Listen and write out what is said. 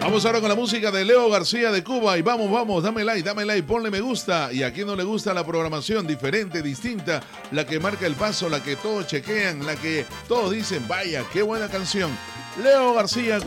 Vamos ahora con la música de Leo García de Cuba y vamos, dame like, ponle me gusta. Y a quien no le gusta la programación diferente, distinta, la que marca el paso, la que todos chequean, la que todos dicen, vaya, qué buena canción. Leo García